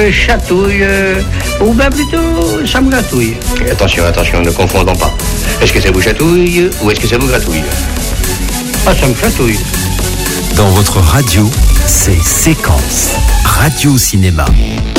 Chatouille, ou bien plutôt ça me gratouille. Attention, attention, ne confondons pas. Est-ce que ça vous chatouille ou est-ce que ça vous gratouille? Ah, ça me chatouille. Dans votre radio, c'est Séquence Radio Cinéma.